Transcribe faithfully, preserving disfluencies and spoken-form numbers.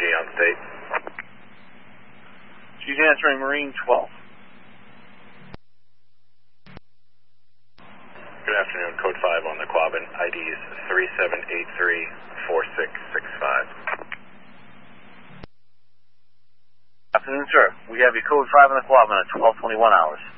on state. She's answering Marine twelve. Good afternoon, Code five on the Quabbin. I D is three seven eight three four six six five. Afternoon, sir. We have your Code five on the Quabbin at twelve twenty-one hours.